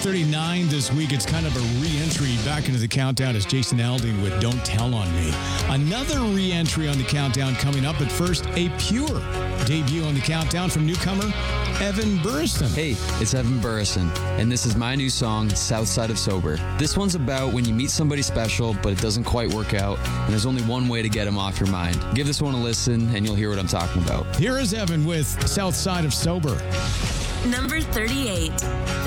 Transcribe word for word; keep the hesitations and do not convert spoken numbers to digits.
thirty-nine this week. It's kind of a re-entry back into the countdown as Jason Aldean with Don't Tell on Me. Another re-entry on the countdown coming up, but first, a Pure debut on the countdown from newcomer Evan Burrison. Hey, it's Evan Burrison, and this is my new song, South Side of Sober. This one's about when you meet somebody special, but it doesn't quite work out, and there's only one way to get them off your mind. Give this one a listen, and you'll hear what I'm talking about. Here is Evan with South Side of Sober. Number thirty-eight.